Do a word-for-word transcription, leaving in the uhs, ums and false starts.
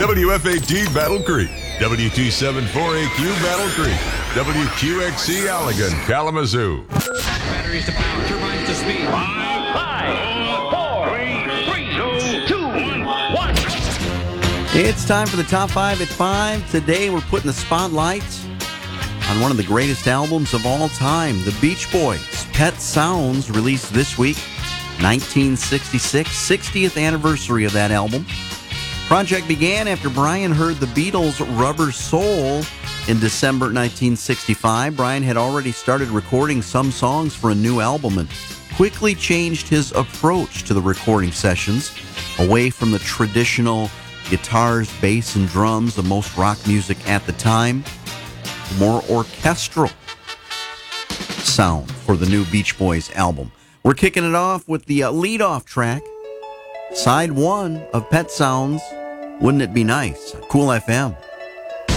W F A T Battle Creek, W two seventy-four A Q Battle Creek, W Q X C Allegan, Kalamazoo. Batteries to power, turbines to speed. Five, five, four, three, two, one. It's time for the top five at five. Today we're putting the spotlight on one of the greatest albums of all time, the Beach Boys. Pet Sounds, released this week, nineteen sixty-six, sixtieth anniversary of that album. Project began after Brian heard the Beatles' Rubber Soul in December nineteen sixty-five. Brian had already started recording some songs for a new album and quickly changed his approach to the recording sessions, away from the traditional guitars, bass, and drums of most rock music at the time, more orchestral sound for the new Beach Boys album. We're kicking it off with the uh, lead-off track, side one of Pet Sounds, Wouldn't It Be Nice? Cool F M.